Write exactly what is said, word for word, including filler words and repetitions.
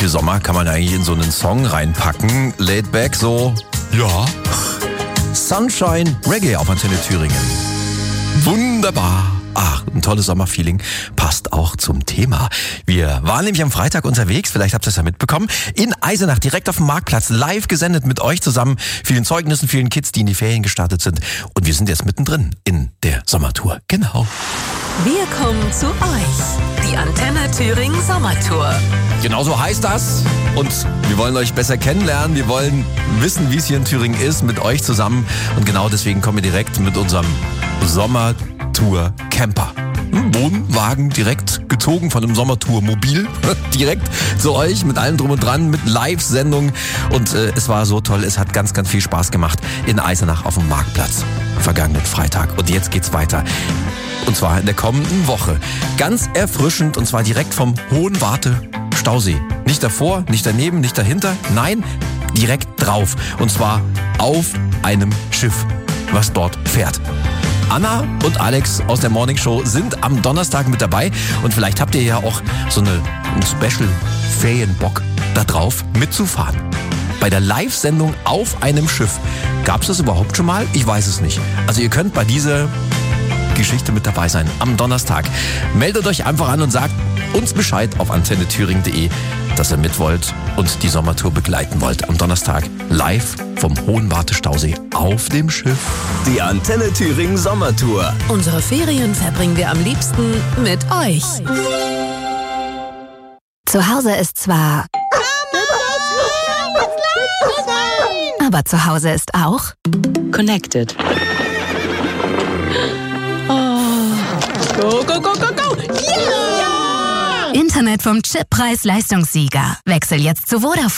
viel Sommer kann man eigentlich in so einen Song reinpacken? Laid back, so, ja. Sunshine Reggae auf Antenne Thüringen. Wunderbar. Ach, ein tolles Sommerfeeling. Passt auch zum Thema. Wir waren nämlich am Freitag unterwegs, vielleicht habt ihr es ja mitbekommen, in Eisenach, direkt auf dem Marktplatz, live gesendet mit euch zusammen, vielen Zeugnissen, vielen Kids, die in die Ferien gestartet sind. Und wir sind jetzt mittendrin in der Sommertour. Genau. Wir kommen zu euch. Die Antenne Thüringen Sommertour. Genau so heißt das. Und wir wollen euch besser kennenlernen. Wir wollen wissen, wie es hier in Thüringen ist, mit euch zusammen. Und genau deswegen kommen wir direkt mit unserem Sommertour-Camper. Ein Wohnwagen direkt gezogen von einem Sommertour-Mobil. Direkt zu euch mit allem drum und dran, mit Live-Sendung. Und äh, es war so toll. Es hat ganz, ganz viel Spaß gemacht in Eisenach auf dem Marktplatz. Vergangenen Freitag. Und jetzt geht's weiter. Und zwar in der kommenden Woche. Ganz erfrischend und zwar direkt vom Hohenwarte Stausee. Nicht davor, nicht daneben, nicht dahinter. Nein, direkt drauf. Und zwar auf einem Schiff, was dort fährt. Anna und Alex aus der Morning Show sind am Donnerstag mit dabei. Und vielleicht habt ihr ja auch so eine, einen Special-Ferienbock da drauf mitzufahren. Bei der Live-Sendung auf einem Schiff. Gab es das überhaupt schon mal? Ich weiß es nicht. Also ihr könnt bei dieser Geschichte mit dabei sein am Donnerstag. Meldet euch einfach an und sagt uns Bescheid auf antenne thüringen punkt de, dass ihr mit wollt und die Sommertour begleiten wollt. Am Donnerstag live vom Hohenwarte Stausee auf dem Schiff. Die Antenne Thüringen Sommertour. Unsere Ferien verbringen wir am liebsten mit euch. Zu Hause ist zwar... Aber zu Hause ist auch... Connected. Go, go, go, go, go! Internet vom Chip-Preis-Leistungssieger. Wechsel jetzt zu Vodafone.